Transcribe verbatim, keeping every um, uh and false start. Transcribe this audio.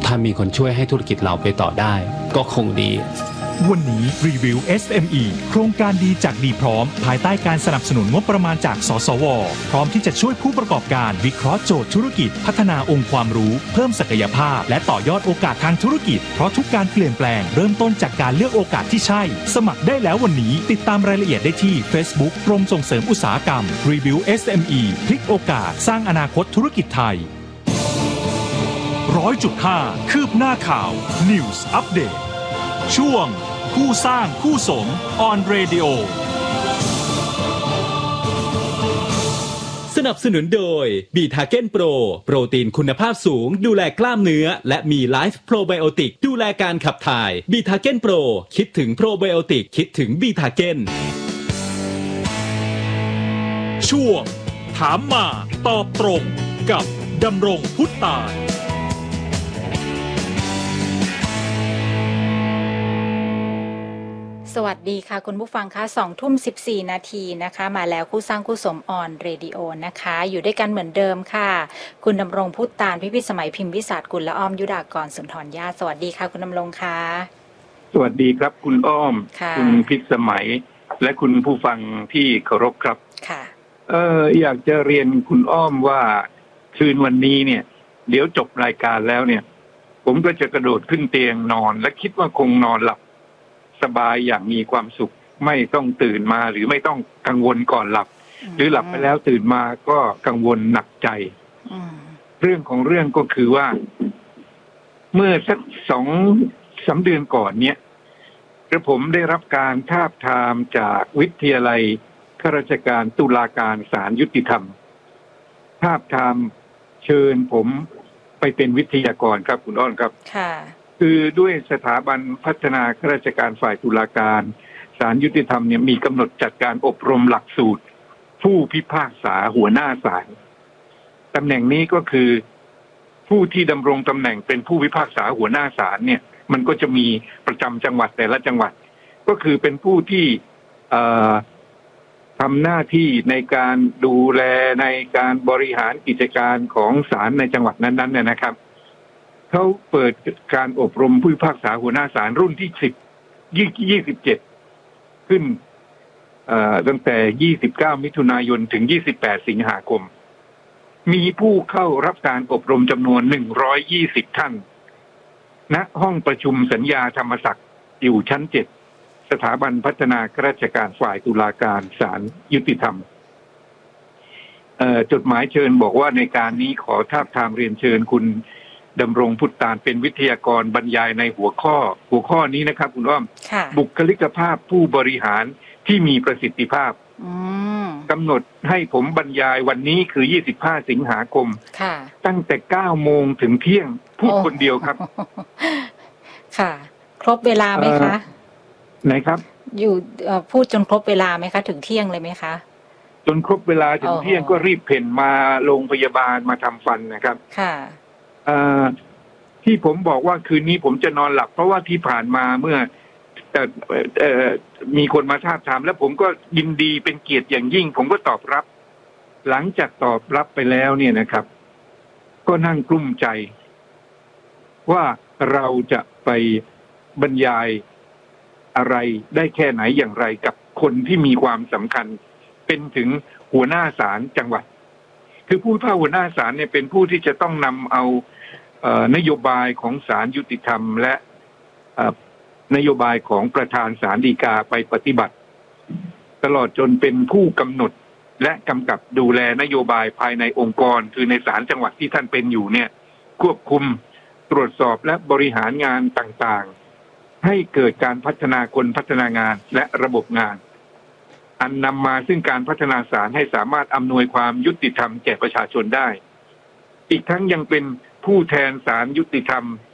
ถ้ามีคนช่วยให้ธุรกิจเราไปต่อได้ก็คงดีวันนี้รีวิว เอส เอ็ม อี โครงการดีจากดีพร้อมภายใต้การสนับสนุนงบประมาณจากสสวพร้อมที่จะช่วยผู้ประกอบการวิเคราะห์โจทย์ธุรกิจพัฒนาองค์ความรู้เพิ่มศักยภาพและต่อยอดโอกาสทางธุรกิจเพราะทุกการเปลี่ยนแปลงเริ่มต้นจากการเลือกโอกาสที่ใช่สมัครได้แล้ววันนี้ติดตามรายละเอียดได้ที่ Facebook กรมส่งเสริมอุตสาหกรรมรีวิว เอส เอ็ม อี พลิกโอกาสสร้างอนาคตธุรกิจไทย ร้อยจุดห้า คืบหน้าข่าว News Update ช่วงคู่สร้างคู่สม on radio สนับสนุนโดยบีทาเก้นโปรโปรตีนคุณภาพสูงดูแลกล้ามเนื้อและมีไลฟ์โปรไบโอติกดูแลการขับถ่ายบีทาเก้นโปรคิดถึงโปรไบโอติกคิดถึงบีทาเก้นช่วงถามมาตอบตรงกับดำรงพุทธตาลสวัสดีค่ะคุณผู้ฟังคะสองทุ่มสิบสี่นาทีนะคะมาแล้วคู่สร้างคู่สมออนเรดิโอนะคะอยู่ด้วยกันเหมือนเดิมค่ะคุณดำรงพุทธตาลพิพิธสมัยพิมพ์วิสาทกุลและอ้อมยุดากรสุนทรญาติสวัสดีค่ะคุณดำรงค่ะสวัสดีครับคุณอ้อมคุณพิพิธสมัยและคุณผู้ฟังที่เคารพครับค่ะเอออยากจะเรียนคุณอ้อมว่าคืนวันนี้เนี่ยเดี๋ยวจบรายการแล้วเนี่ยผมก็จะกระโดดขึ้นเตียงนอนและคิดว่าคงนอนหลับสบายอย่างมีความสุขไม่ต้องตื่นมาหรือไม่ต้องกังวลก่อนหลับหรือหลับไปแล้วตื่นมาก็กังวลหนักใจเรื่องของเรื่องก็คือว่าเมื่อสักสองสามเดือนก่อนเนี่ยกระผมได้รับการทาบทามจากวิทยาลัยข้าราชการตุลาการศาลยุติธรรมทาบทามเชิญผมไปเป็นวิทยากรครับคุณอ้อนครับค่ะคือด้วยสถาบันพัฒนาข้าราชการฝ่ายตุลาการศาลยุติธรรมเนี่ยมีกำหนดจัดการอบรมหลักสูตรผู้พิพากษาหัวหน้าศาลตำแหน่งนี้ก็คือผู้ที่ดำรงตำแหน่งเป็นผู้พิพากษาหัวหน้าศาลเนี่ยมันก็จะมีประจำจังหวัดแต่ละจังหวัดก็คือเป็นผู้ที่ทำหน้าที่ในการดูแลในการบริหารกิจการของศาลในจังหวัดนั้นๆเนี่ยนะครับเขาเปิดการอบรมผู้พิพากษาหัวหน้าศาลรุ่นที่สิบยี่ยี่สิบเจ็ดขึ้นตั้งแต่ยี่สิบเก้ามิถุนายนถึงยี่สิบแปดสิงหาคมมีผู้เข้ารับการอบรมจำนวนหนึ่งร้อยยี่สิบท่านณห้องประชุมสัญญาธรรมศักดิ์อยู่ชั้นเจ็ดสถาบันพัฒนาข้าราชการฝ่ายตุลาการศาลยุติธรรมจดหมายเชิญบอกว่าในการนี้ขอทาบทามเรียนเชิญคุณดำรงพุทธตาลเป็นวิทยากรบรรยายในหัวข้อหัวข้อนี้นะครับคุณอ้อมบุคลิกภาพผู้บริหารที่มีประสิทธิภาพกำหนดให้ผมบรรยายวันนี้คือยี่สิบห้าสิงหาคมตั้งแต่เก้าโมงถึงเที่ยงพูดคนเดียวครับค่ะครบเวลาไหมคะไหนครับอยู่พูดจนครบเวลาไหมคะถึงเที่ยงเลยไหมคะจนครบเวลาถึงเที่ยงก็รีบเพ่นมาโรงพยาบาลมาทำฟันนะครับค่ะที่ผมบอกว่าคืนนี้ผมจะนอนหลับเพราะว่าที่ผ่านมาเมื่อมีคนมาทาบทามแล้วผมก็ยินดีเป็นเกียรติอย่างยิ่งผมก็ตอบรับหลังจากตอบรับไปแล้วเนี่ยนะครับก็นั่งกลุ้มใจว่าเราจะไปบรรยายอะไรได้แค่ไหนอย่างไรกับคนที่มีความสำคัญเป็นถึงหัวหน้าศาลจังหวัดคือผู้พิพากษาหัวหน้าศาลเนี่ยเป็นผู้ที่จะต้องนำเอานโยบายของศาลยุติธรรมและนโยบายของประธานศาลฎีกาไปปฏิบัติตลอดจนเป็นผู้กำหนดและกำกับดูแลนโยบายภายในองค์กรคือในศาลจังหวัดที่ท่านเป็นอยู่เนี่ยควบคุมตรวจสอบและบริหารงานต่างๆให้เกิดการพัฒนาคนพัฒนางานและระบบงานอันนำมาซึ่งการพัฒนาศาลให้สามารถอำนวยความยุติธรรมแก่ประชาชนได้อีกทั้งยังเป็นผู้แทนศาลยุติธรรม